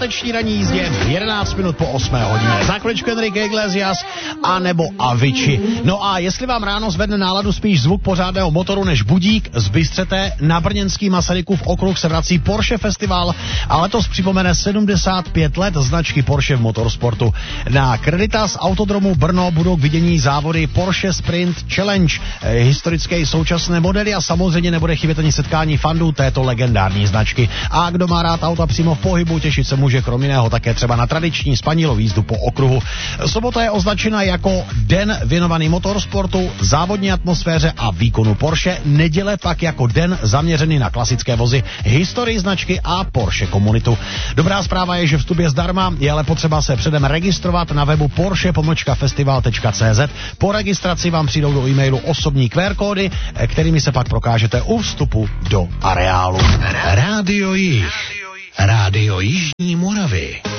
páteční ranní jízdě 11 minut po 8 hodině. Za chviličku Enrique Iglesias a nebo Avicii. No a jestli vám ráno zvedne náladu spíš zvuk pořádného motoru než budík, zbystřete, na brněnský Masarykův okruh se vrací Porsche Festival a letos připomene 75 let značky Porsche v motorsportu. Na Creditas Autodromu Brno budou k vidění závody Porsche Sprint Challenge, historické současné modely a samozřejmě nebude chybět ani setkání fandů této legendární značky. A kdo má rád auta přímo v pohybu, těšit se může krom jiného také třeba na tradiční spanilou jízdu po okruhu. Sobota je označena jako den věnovaný motorsportu, závodní atmosféře a výkonu Porsche, neděle pak jako den zaměřený na klasické vozy, historii značky a Porsche komunitu. Dobrá zpráva je, že vstup je zdarma, je ale potřeba se předem registrovat na webu porsche-festival.cz. Po registraci vám přijdou do e-mailu osobní QR kódy, kterými se pak prokážete u vstupu do areálu. Rádio Jih. Rádio Jižní Moravy.